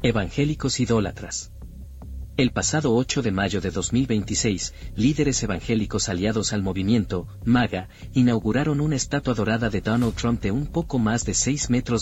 Evangélicos idólatras. El pasado 8 de mayo de 2026, líderes evangélicos aliados al movimiento MAGA inauguraron una estatua dorada de Donald Trump de un poco más de 6 metros